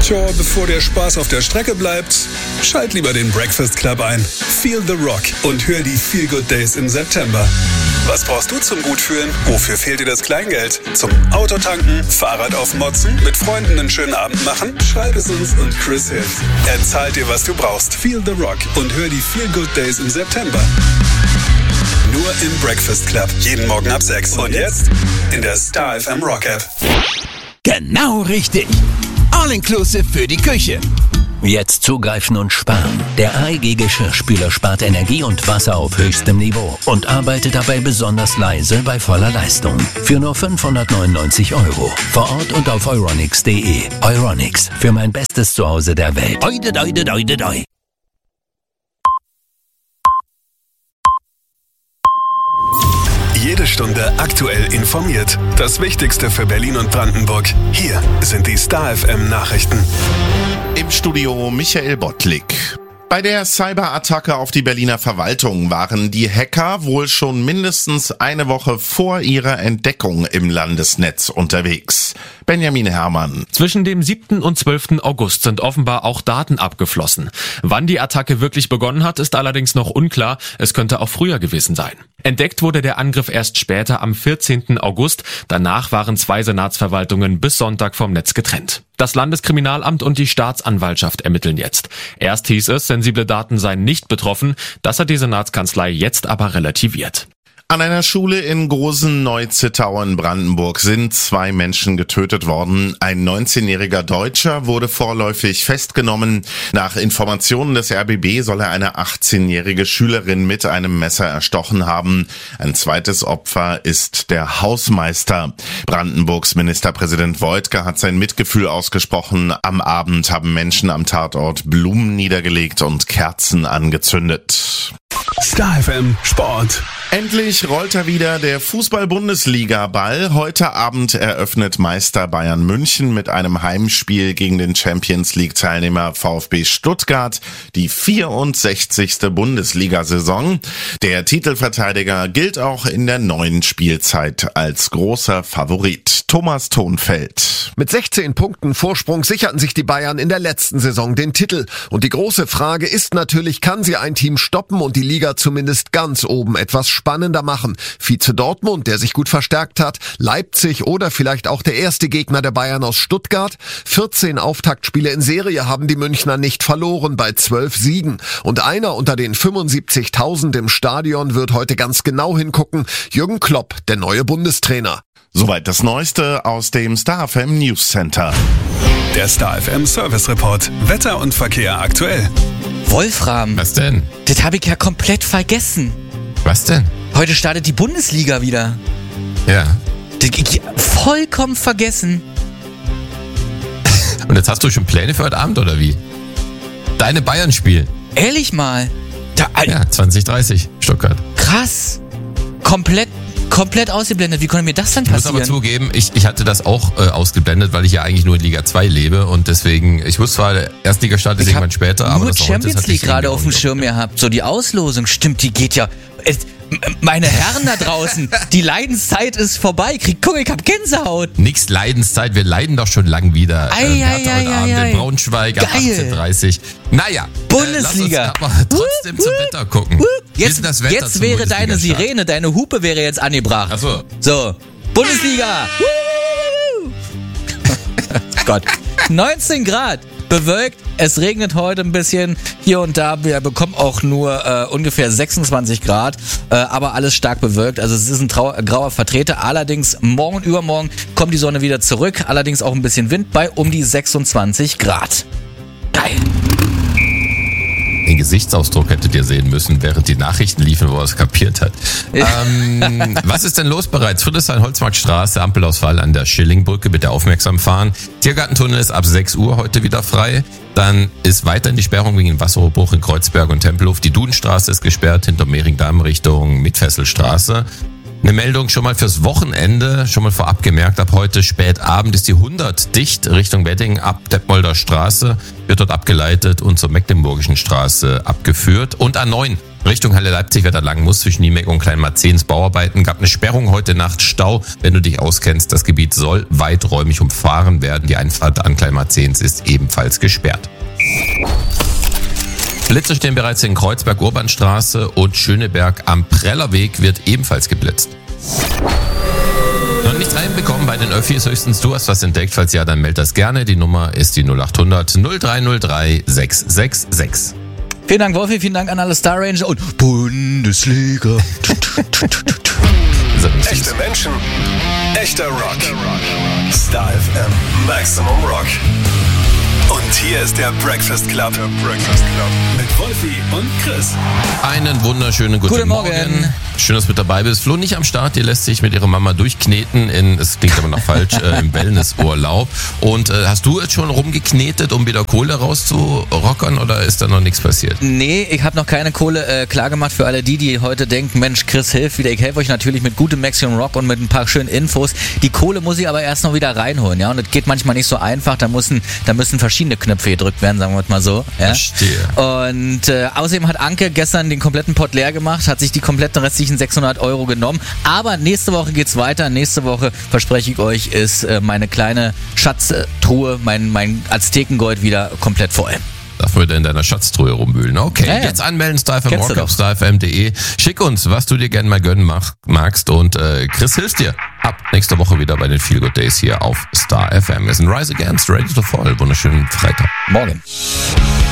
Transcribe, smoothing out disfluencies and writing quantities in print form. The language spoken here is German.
Tja, bevor der Spaß auf der Strecke bleibt, schalt lieber den Breakfast Club ein. Feel the Rock und hör die Feel Good Days im September. Was brauchst du zum Gutfühlen? Wofür fehlt dir das Kleingeld? Zum Autotanken, Fahrrad aufmotzen, mit Freunden einen schönen Abend machen? Schreib es uns und Chris hilft. Er zahlt dir, was du brauchst. Feel the Rock und hör die Feel Good Days im September. Nur im Breakfast Club. Jeden Morgen ab 6. Und jetzt in der Star FM Rock App. Genau richtig. All-inclusive für die Küche. Jetzt zugreifen und sparen. Der AEG Geschirrspüler spart Energie und Wasser auf höchstem Niveau und arbeitet dabei besonders leise bei voller Leistung. Für nur 599 €. Vor Ort und auf euronics.de. Euronics, für mein bestes Zuhause der Welt. Oide, doide, doide, doi. Jede Stunde aktuell informiert. Das Wichtigste für Berlin und Brandenburg. Hier sind die Star FM Nachrichten. Im Studio Michael Bottlik. Bei der Cyberattacke auf die Berliner Verwaltung waren die Hacker wohl schon mindestens eine Woche vor ihrer Entdeckung im Landesnetz unterwegs. Benjamin Herrmann. Zwischen dem 7. und 12. August sind offenbar auch Daten abgeflossen. Wann die Attacke wirklich begonnen hat, ist allerdings noch unklar. Es könnte auch früher gewesen sein. Entdeckt wurde der Angriff erst später am 14. August. Danach waren 2 Senatsverwaltungen bis Sonntag vom Netz getrennt. Das Landeskriminalamt und die Staatsanwaltschaft ermitteln jetzt. Erst hieß es, sensible Daten seien nicht betroffen. Das hat die Senatskanzlei jetzt aber relativiert. An einer Schule in Großen-Neuzittau in Brandenburg sind 2 Menschen getötet worden. Ein 19-jähriger Deutscher wurde vorläufig festgenommen. Nach Informationen des RBB soll er eine 18-jährige Schülerin mit einem Messer erstochen haben. Ein zweites Opfer ist der Hausmeister. Brandenburgs Ministerpräsident Woidke hat sein Mitgefühl ausgesprochen. Am Abend haben Menschen am Tatort Blumen niedergelegt und Kerzen angezündet. Star FM Sport. Endlich rollt er wieder der Fußball-Bundesliga-Ball. Heute Abend eröffnet Meister Bayern München mit einem Heimspiel gegen den Champions-League-Teilnehmer VfB Stuttgart die 64. Bundesliga-Saison. Der Titelverteidiger gilt auch in der neuen Spielzeit als großer Favorit. Thomas Thonfeld. Mit 16 Punkten Vorsprung sicherten sich die Bayern in der letzten Saison den Titel. Und die große Frage ist natürlich, kann sie ein Team stoppen und die Liga zumindest ganz oben etwas spannender machen? Vize Dortmund, der sich gut verstärkt hat, Leipzig oder vielleicht auch der erste Gegner der Bayern aus Stuttgart. 14 Auftaktspiele in Serie haben die Münchner nicht verloren bei 12 Siegen. Und einer unter den 75.000 im Stadion wird heute ganz genau hingucken. Jürgen Klopp, der neue Bundestrainer. Soweit das Neueste aus dem Star FM News Center. Der Star FM Service Report. Wetter und Verkehr aktuell. Wolfram. Was denn? Das habe ich ja komplett vergessen. Was denn? Heute startet die Bundesliga wieder. Ja. Vollkommen vergessen. Und jetzt hast du schon Pläne für heute Abend, oder wie? Deine Bayern spielen. Ehrlich mal. Ja, 2030, Stuttgart. Krass. Komplett ausgeblendet. Wie konnte mir das denn Ich muss passieren? aber zugeben, ich hatte das auch ausgeblendet, weil ich ja eigentlich nur in Liga 2 lebe und deswegen, ich wusste zwar, der Erstligastart ist irgendwann später, aber nur das Champions League gerade auf dem Schirm gehabt. So die Auslosung, stimmt, die geht ja... Meine Herren da draußen, die Leidenszeit ist vorbei. Guck, ich hab Gänsehaut. Nix Leidenszeit, wir leiden doch schon lang wieder. Hertha heute Abend in Braunschweig ab 18:30. Naja, Bundesliga. Lass uns aber trotzdem zum Wetter gucken. Wie ist denn das Wetter Jetzt zum wäre deine Bundesliga-Start? Sirene, deine Hupe wäre jetzt angebracht. Ach so. So, Bundesliga. Gott. 19 Grad. Bewölkt, es regnet heute ein bisschen hier und da. Wir bekommen auch nur ungefähr 26 Grad, aber alles stark bewölkt. Also es ist ein grauer Vertreter. Allerdings morgen und übermorgen kommt die Sonne wieder zurück. Allerdings auch ein bisschen Wind bei um die 26 Grad. Geil. Den Gesichtsausdruck hättet ihr sehen müssen, während die Nachrichten liefen, wo er es kapiert hat. Was ist denn los bereits? Friedrichshain-Holzmarktstraße, Ampelausfall an der Schillingbrücke, bitte aufmerksam fahren. Tiergartentunnel ist ab 6 Uhr heute wieder frei. Dann ist weiterhin die Sperrung wegen Wasserrohrbruch in Kreuzberg und Tempelhof. Die Dudenstraße ist gesperrt hinter Mehringdamm Richtung Mitfesselstraße. Eine Meldung schon mal fürs Wochenende, schon mal vorab gemerkt, ab heute spät Abend ist die 100 dicht Richtung Wedding ab Detmolder Straße, wird dort abgeleitet und zur Mecklenburgischen Straße abgeführt. Und A9 Richtung Halle Leipzig, wer da lang muss, zwischen Niemeck und Kleinmarzens Bauarbeiten, gab eine Sperrung heute Nacht, Stau. Wenn du dich auskennst, das Gebiet soll weiträumig umfahren werden. Die Einfahrt an Kleinmarzens ist ebenfalls gesperrt. Blitze stehen bereits in Kreuzberg-Urbanstraße und Schöneberg am Prellerweg wird ebenfalls geblitzt. Noch nicht reinbekommen bei den Öffis, höchstens du hast was entdeckt. Falls ja, dann meld das gerne. Die Nummer ist die 0800 0303 666. Vielen Dank, Wolfi, vielen Dank an alle Star Ranger und Bundesliga. Echte Menschen, echter Rock. Star FM, Maximum Rock. Und hier ist der Breakfast Club. Mit Wolfi und Chris. Einen wunderschönen guten Morgen. Schön, dass du mit dabei bist. Flo nicht am Start, die lässt sich mit ihrer Mama durchkneten es klingt aber noch falsch, im Wellnessurlaub. Und hast du jetzt schon rumgeknetet, um wieder Kohle rauszurockern oder ist da noch nichts passiert? Nee, ich habe noch keine Kohle klar gemacht für alle die heute denken, Mensch, Chris, hilf wieder. Ich helfe euch natürlich mit gutem Maximum Rock und mit ein paar schönen Infos. Die Kohle muss ich aber erst noch wieder reinholen, ja. Und das geht manchmal nicht so einfach, da müssen verschiedene Knöpfe gedrückt werden, sagen wir mal so. Ja? Verstehe. Und außerdem hat Anke gestern den kompletten Pott leer gemacht, hat sich die kompletten restlichen 600 € genommen. Aber nächste Woche geht's weiter. Nächste Woche, verspreche ich euch, ist meine kleine Schatztruhe, mein Aztekengold wieder komplett voll. Darf man wieder in deiner Schatztruhe rumwühlen. Okay, ja. Jetzt anmelden, StarFM Rock auf starfm.de. Schick uns, was du dir gerne mal gönnen magst und Chris hilft dir. Ab nächste Woche wieder bei den Feel Good Days hier auf Star FM. Wir sind Rise Against, Ready to Fall. Wunderschönen Freitag. Morgen.